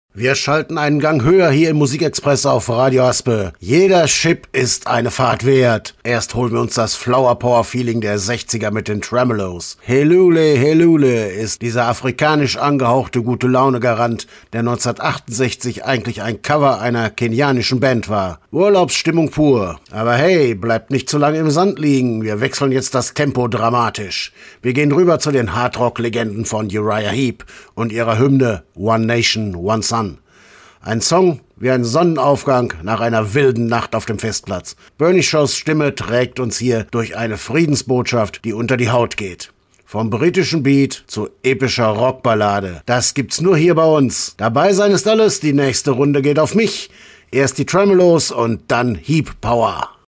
Wir schalten einen Gang höher hier im Musikexpress auf Radio Aspe. Jeder Chip ist eine Fahrt wert. Erst holen wir uns das Flower Power Feeling der 60er mit den Tremolos. Helule, Helule ist dieser afrikanisch angehauchte gute Laune Garant, der 1968 eigentlich ein Cover einer kenianischen Band war. Urlaubsstimmung pur. Aber hey, bleibt nicht zu lange im Sand liegen. Wir wechseln jetzt das Tempo dramatisch. Wir gehen rüber zu den Hardrock-Legenden von Uriah Heep und ihrer Hymne One Nation, One Sun. Ein Song wie ein Sonnenaufgang nach einer wilden Nacht auf dem Festplatz. Bernie Shaws Stimme trägt uns hier durch eine Friedensbotschaft, die unter die Haut geht. Vom britischen Beat zu epischer Rockballade. Das gibt's nur hier bei uns. Dabei sein ist alles, die nächste Runde geht auf mich. Erst die Tremolos und dann Heap Power.